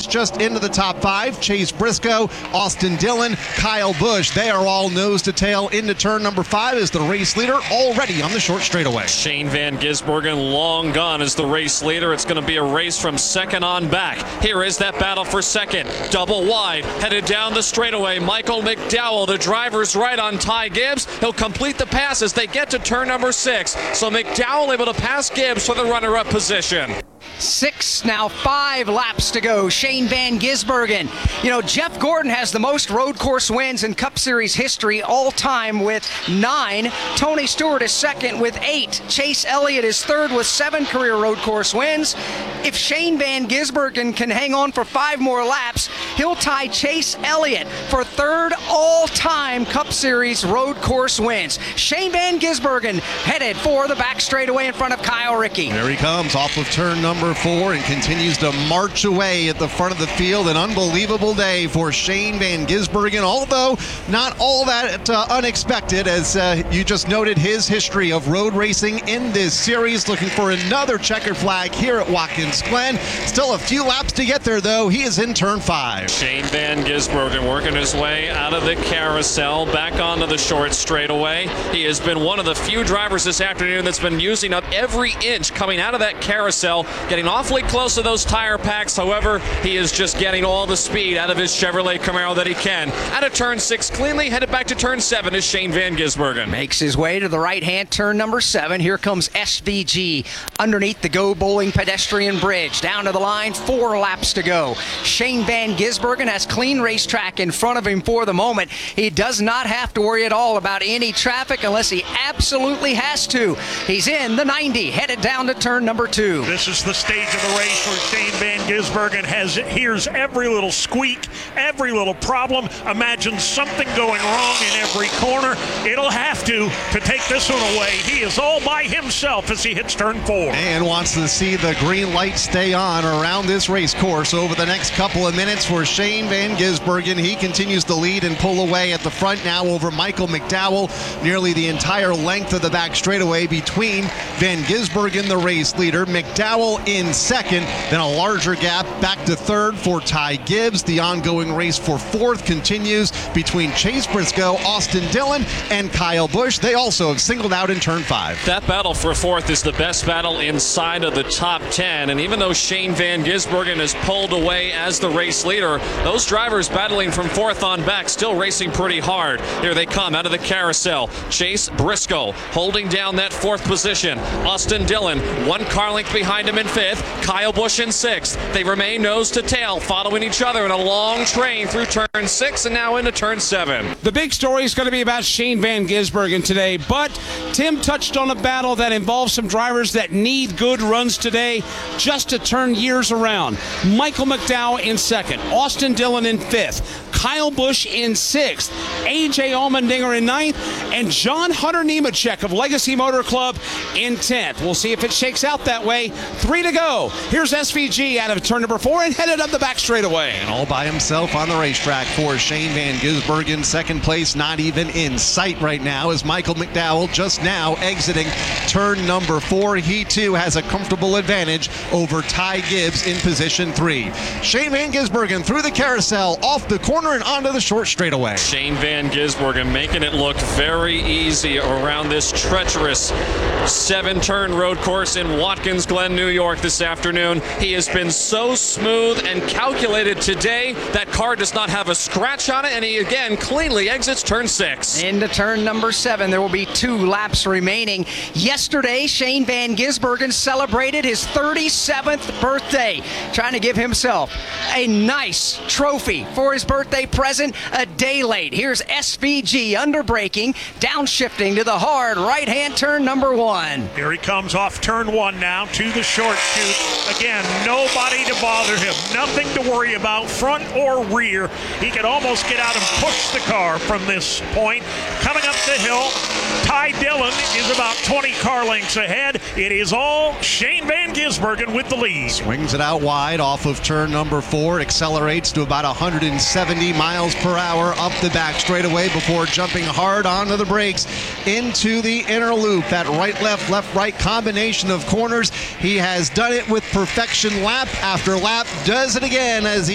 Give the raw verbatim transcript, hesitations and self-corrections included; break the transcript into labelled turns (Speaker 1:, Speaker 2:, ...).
Speaker 1: just into the top five. Chase Briscoe, Austin Dillon, Kyle Busch. They are all nose to tail into turn number five as the race leader already on the short straightaway.
Speaker 2: Shane Van Gisbergen long gone as the race leader. It's going to be a race from second on back. Here is that battle for second. Double wide, headed down the straightaway. Michael McDowell, the driver's right on Ty Gibbs. He'll complete the pass as they get to turn number six. So McDowell able to pass Gibbs for the runner-up position.
Speaker 3: Six, now five laps to go. Shane Van Gisbergen. You know, Jeff Gordon has the most road course wins in Cup Series history all time with nine. Tony Stewart is second with eight. Chase Elliott is third with seven career road course wins. If Shane Van Gisbergen can hang on for five more laps, he'll tie Chase Elliott for third all-time Cup Series road course wins. Shane Van Gisbergen headed for the back straightaway in front of Kyle Rickey.
Speaker 1: There he comes off of turn number four and continues to march away at the front of the field. An unbelievable day for Shane Van Gisbergen, although not all that uh, unexpected, as uh, you just noted his history of road racing in this series. Looking for another checkered flag here at Watkins Glen. Still a few laps to get there, though. He is in turn five.
Speaker 2: Shane Van Gisbergen working his way out of the carousel, back onto the short straightaway. He has been one of the few drivers this afternoon that's been using up every inch coming out of that carousel, getting awfully close to those tire packs. However, he is just getting all the speed out of his Chevrolet Camaro that he can. Out of turn six, cleanly headed back to turn seven is Shane Van Gisbergen.
Speaker 3: Makes his way to the right-hand turn number seven. Here comes S V G underneath the Go Bowling pedestrian bridge. Down to the line, four laps to go. Shane Van Gisbergen has clean racetrack in front of him for the moment. He does not have to worry at all about any traffic unless he absolutely has to. He's in the ninety, headed down to turn number two.
Speaker 4: This is the stage of the race where Shane Van Gisbergen has hears every little squeak, every little problem. Imagine something going wrong in every corner. It'll have to to take this one away. He is all by himself as he hits turn four.
Speaker 1: And wants to see the green light stay on around this race course over the next couple of minutes for Shane Van Gisbergen. He continues to lead and pull away at the front now over Michael McDowell. Nearly the entire length of the back straightaway between Van Gisbergen, the race leader, McDowell in second, then a larger gap back to third for Ty Gibbs. The ongoing race for fourth continues between Chase Briscoe, Austin Dillon, and Kyle Busch. They also have singled out in turn five.
Speaker 2: That battle for fourth is the best battle inside of the top ten, and even though Shane Van Gisbergen has pulled away as the race leader, those drivers battling from fourth on back still racing pretty hard. Here they come out of the carousel. Chase Briscoe holding down that fourth position. Austin Dillon, one car length behind him in fifth. Kyle Busch in sixth. They remain nose to tail, following each other in a long train through turn six and now into turn seven.
Speaker 5: The big story is going to be about Shane Van Gisbergen today, but Tim touched on a battle that involves some drivers that need good runs today just to turn years around. Michael McDowell in second, Austin Dillon in fifth, Kyle Busch in sixth, A J Allmendinger in ninth, and John Hunter Nemechek of Legacy Motor Club in tenth. We'll see if it shakes out that way. Three to go. Here's S V G out of turn number four and headed up the back straightaway.
Speaker 1: And all by himself on the racetrack for Shane Van Gisbergen. Second place not even in sight right now as Michael McDowell just now exiting turn number four. He too has a comfortable advantage over Ty Gibbs in position three. Shane Van Gisbergen through the carousel, off the corner and onto the short straightaway.
Speaker 2: Shane Van Gisbergen making it look very easy around this treacherous seven-turn road course in Watkins Glen, New York this afternoon. He has been so smooth and calculated today. That car does not have a scratch on it, and he again cleanly exits turn six.
Speaker 3: Into turn number seven. There will be two laps remaining. Yesterday, Shane Van Gisbergen celebrated his thirty-seventh birthday, trying to give himself a nice trophy for his birthday present a day late. Here's S V G under braking, downshifting to the hard right-hand turn number one.
Speaker 4: Here he comes off turn one now to the short chute. Again, nobody to bother him. Nothing to worry about, front or rear. He could almost get out and push the car from this point. Coming up the hill, Ty Dillon is about twenty car lengths ahead. It is all Shane Van Gisbergen with the lead.
Speaker 1: Swings it out wide off of turn number four, accelerates to about one hundred seventy miles per hour up the back straightaway before jumping hard onto the brakes into the inner loop. That right, left, left, right combination of corners. He has done it with perfection lap after lap, does it again as he